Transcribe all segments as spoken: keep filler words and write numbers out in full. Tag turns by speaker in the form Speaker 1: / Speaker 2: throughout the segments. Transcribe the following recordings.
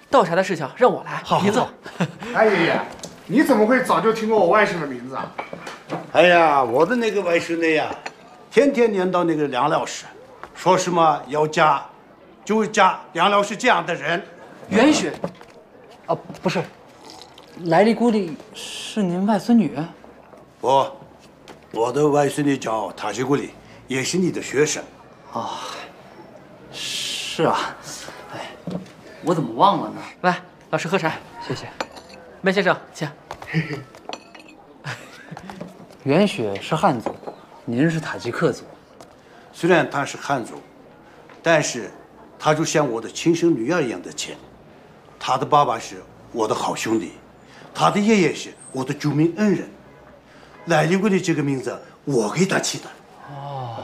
Speaker 1: 调查的事情让我来。
Speaker 2: 好，
Speaker 1: 你走。
Speaker 3: 哎爷爷，你怎么会早就听过我外甥的名字啊？
Speaker 2: 哎呀，我的那个外甥女呀，天天念叨那个梁老师，说什么要嫁，就嫁梁老师这样的人。
Speaker 1: 袁雪，
Speaker 4: 啊，不是，来历姑里是您外孙女？
Speaker 2: 我，我的外孙女叫塔西古里，也是你的学生。
Speaker 4: 哦，是啊，哎，我怎么忘了呢？
Speaker 1: 来，老师喝茶。
Speaker 4: 谢谢。
Speaker 1: 梅先生，请。
Speaker 4: 袁雪是汉族，您是塔吉克族。
Speaker 2: 虽然她是汉族，但是她就像我的亲生女儿一样的亲。她的爸爸是我的好兄弟，她的爷爷是我的救命恩人。来历姑的这个名字我给她起的。
Speaker 4: 哦。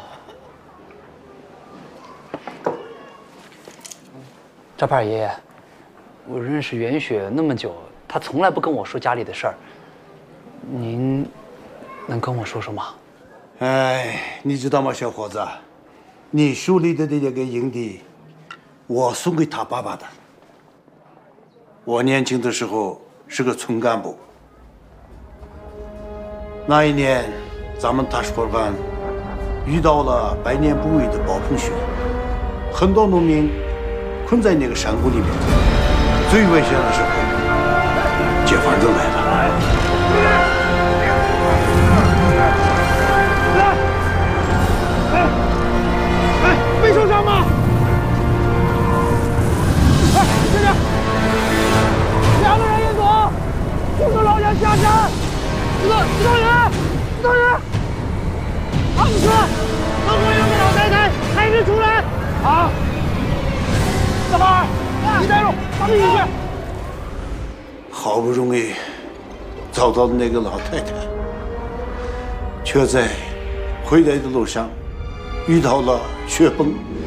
Speaker 4: 赵盼爷爷，我认识袁雪那么久，她从来不跟我说家里的事儿。您能跟我说说吗？
Speaker 2: 哎，你知道吗，小伙子，你手里的这个营地，我送给他爸爸的。我年轻的时候是个村干部，那一年咱们塔什库尔干遇到了百年不遇的暴风雪，很多农民困在那个山谷里面。最危险的时候，解放军来了。
Speaker 3: 没受伤吗？哎，这边，两个人一组，护着老人下山。指导指导员，指导员，上车，等我两个老太太开始出来。好，小孩，你带路，咱们一起去。
Speaker 2: 好不容易找到那个老太太，却在回来的路上遇到了雪崩。